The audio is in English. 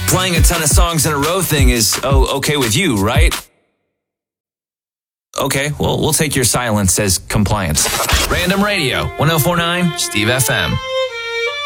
playing a ton of songs in a row thing is okay with you, right? Okay, well, we'll take your silence as compliance. Random Radio, 104.9, Steve FM.